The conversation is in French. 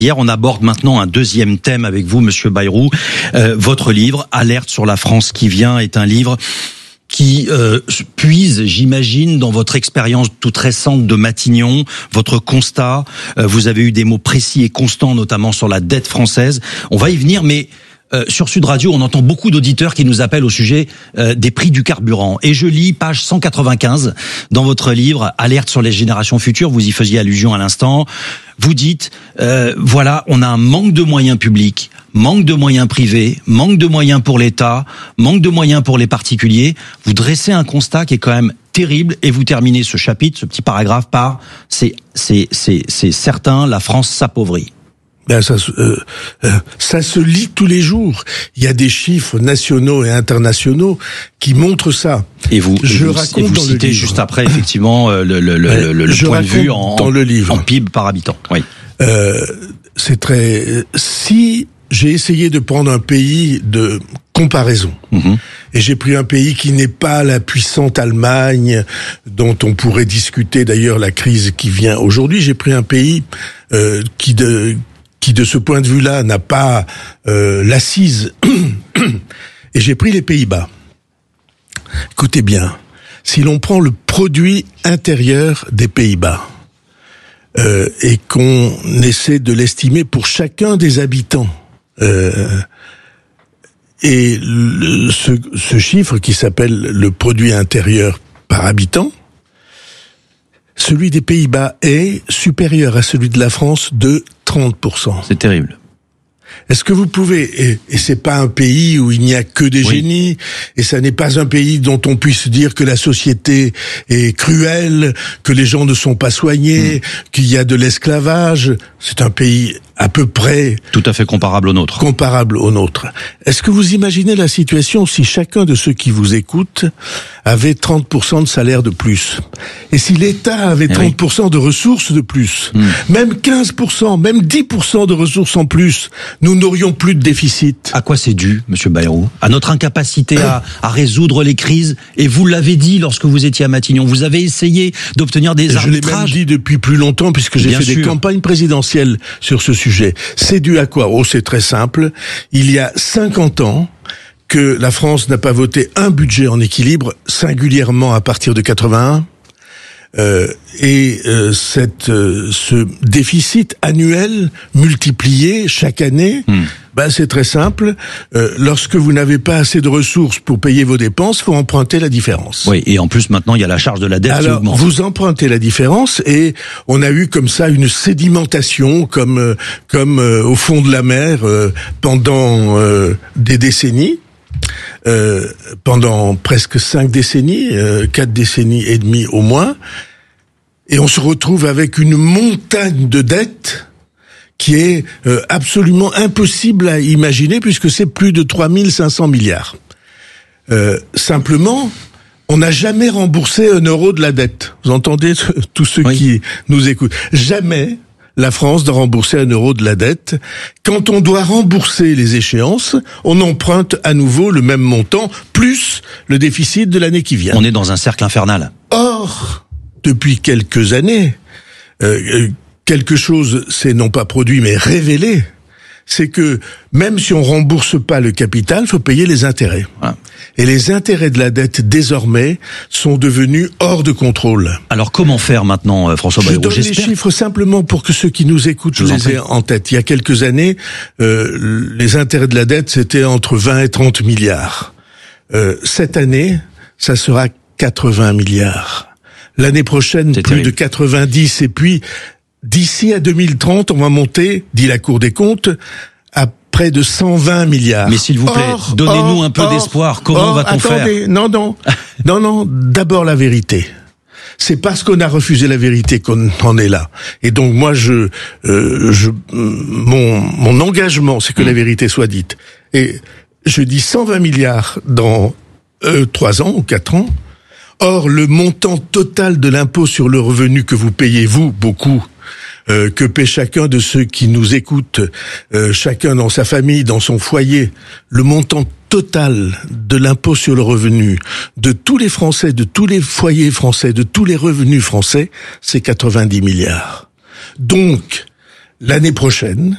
Hier, on aborde maintenant un deuxième thème avec vous, Monsieur Bayrou. Votre livre, Alerte sur la France qui vient, est un livre qui puise, j'imagine, dans votre expérience toute récente de Matignon, votre constat. Vous avez eu des mots précis et constants, notamment sur la dette française. On va y venir, mais sur Sud Radio, on entend beaucoup d'auditeurs qui nous appellent au sujet des prix du carburant. Et je lis page 195 dans votre livre, Alerte sur les générations futures. Vous y faisiez allusion à l'instant. Vous dites, voilà, on a un manque de moyens publics, manque de moyens privés, manque de moyens pour l'État, manque de moyens pour les particuliers. Vous dressez un constat qui est quand même terrible et vous terminez ce chapitre, ce petit paragraphe par c'est certain, la France s'appauvrit. Ben ça se lit tous les jours. Il y a des chiffres nationaux et internationaux qui montrent ça. Et vous citez juste après effectivement le point de vue en PIB par habitant. Oui. C'est très. Si j'ai essayé de prendre un pays de comparaison, et j'ai pris un pays qui n'est pas la puissante Allemagne, dont on pourrait discuter d'ailleurs la crise qui vient aujourd'hui. J'ai pris un pays qui de ce point de vue-là n'a pas l'assise, et j'ai pris les Pays-Bas. Écoutez bien, si l'on prend le produit intérieur des Pays-Bas et qu'on essaie de l'estimer pour chacun des habitants, et ce chiffre qui s'appelle le produit intérieur par habitant, celui des Pays-Bas est supérieur à celui de la France de 30%. C'est terrible. Est-ce que vous pouvez, et c'est pas un pays où il n'y a que des génies, et ça n'est pas un pays dont on puisse dire que la société est cruelle, que les gens ne sont pas soignés, qu'il y a de l'esclavage. C'est un pays à peu près tout à fait comparable au nôtre. Est-ce que vous imaginez la situation si chacun de ceux qui vous écoutent avait 30% de salaire de plus? Et si l'État avait 30% de ressources de plus, même 15%, même 10% de ressources en plus, nous n'aurions plus de déficit. À quoi c'est dû, Monsieur Bayrou? À notre incapacité à résoudre les crises. Et vous l'avez dit lorsque vous étiez à Matignon. Vous avez essayé d'obtenir des arbitrages. Je l'ai même dit depuis plus longtemps, puisque j'ai fait des campagnes présidentielles sur ce sujet. C'est dû à quoi? Oh, c'est très simple. Il y a 50 ans que la France n'a pas voté un budget en équilibre, singulièrement à partir de 81. Ce déficit annuel multiplié chaque année, c'est très simple. Lorsque vous n'avez pas assez de ressources pour payer vos dépenses, faut emprunter la différence. Oui, et en plus maintenant il y a la charge de la dette qui augmente. Vous empruntez la différence et on a eu comme ça une sédimentation comme au fond de la mer pendant des décennies. Pendant presque 5 décennies, 4 décennies et demie au moins, et on se retrouve avec une montagne de dettes qui est absolument impossible à imaginer puisque c'est plus de 3500 milliards. Simplement, on n'a jamais remboursé un euro de la dette. Vous entendez tous ceux qui nous écoutent? Jamais la France doit rembourser un euro de la dette. Quand on doit rembourser les échéances, on emprunte à nouveau le même montant, plus le déficit de l'année qui vient. On est dans un cercle infernal. Or, depuis quelques années, quelque chose s'est non pas produit, mais révélé. C'est que même si on rembourse pas le capital, faut payer les intérêts. Ah. Et les intérêts de la dette, désormais, sont devenus hors de contrôle. Alors comment faire maintenant, François Bayrou? Je donne les chiffres simplement pour que ceux qui nous écoutent les aient en tête. Il y a quelques années, les intérêts de la dette, c'était entre 20 et 30 milliards. Cette année, ça sera 80 milliards. L'année prochaine, plus de 90. Et puis, d'ici à 2030, on va monter, dit la Cour des comptes, à près de 120 milliards. Mais s'il vous plaît, donnez-nous un peu d'espoir. Comment va-t-on faire? Non, d'abord la vérité. C'est parce qu'on a refusé la vérité qu'on en est là. Et donc moi, mon engagement, c'est que la vérité soit dite. Et je dis 120 milliards dans 3 ans ou 4 ans. Or, le montant total de l'impôt sur le revenu que vous payez, vous, beaucoup, que paie chacun de ceux qui nous écoutent, chacun dans sa famille, dans son foyer, le montant total de l'impôt sur le revenu de tous les Français, de tous les foyers français, de tous les revenus français, c'est 90 milliards. Donc, l'année prochaine,